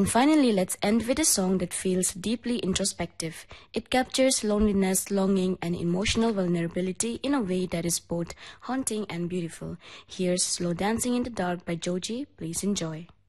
And finally, let's end with a song that feels deeply introspective. It captures loneliness, longing, and emotional vulnerability in a way that is both haunting and beautiful. Here's Slow Dancing in the Dark by Joji. Please enjoy.